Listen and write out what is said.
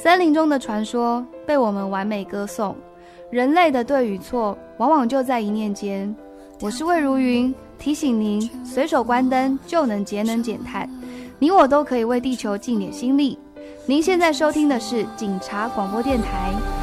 森林中的传说被我们完美歌颂，人类的对与错往往就在一念间。我是魏如云，提醒您随手关灯就能节能减碳，你我都可以为地球尽点心力。您现在收听的是警察广播电台。